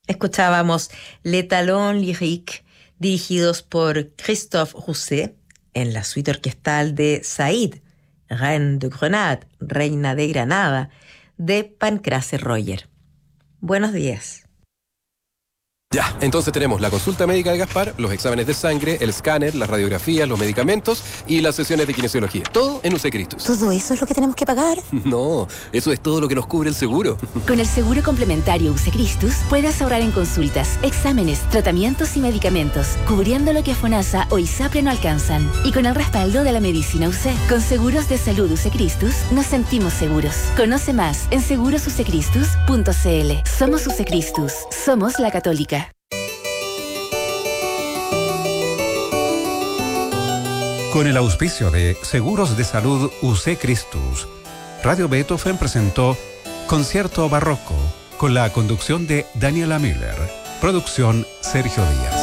Escuchábamos Les Talons Lyriques, dirigidos por Christophe Rousset, en la suite orquestal de Said, Reine de Grenade, Reina de Granada, de Pancrase Royer. Buenos días. Ya, entonces tenemos la consulta médica de Gaspar, los exámenes de sangre, el escáner, las radiografías, los medicamentos y las sesiones de kinesiología. Todo en UC Cristus. ¿Todo eso es lo que tenemos que pagar? No, eso es todo lo que nos cubre el seguro. Con el seguro complementario UC Cristus puedes ahorrar en consultas, exámenes, tratamientos y medicamentos, cubriendo lo que FONASA o ISAPRE no alcanzan. Y con el respaldo de la medicina UC, con seguros de salud UC Cristus, nos sentimos seguros. Conoce más en segurosuccristus.cl. Somos UC Cristus, somos la Católica. Con el auspicio de Seguros de Salud UC Cristus, Radio Beethoven presentó Concierto Barroco con la conducción de Daniela Miller. Producción Sergio Díaz.